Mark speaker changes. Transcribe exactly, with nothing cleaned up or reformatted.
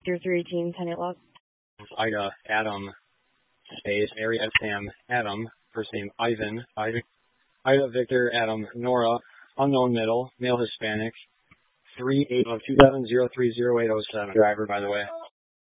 Speaker 1: Tier three eighteen, ten eight log.
Speaker 2: Ida, Adam, space, Mary, Ed, Sam, Adam, first name Ivan, Ida, Ida, Victor, Adam, Nora, unknown middle, male Hispanic, three eight of two seven zero three zero eight zero seven. Driver, by the way.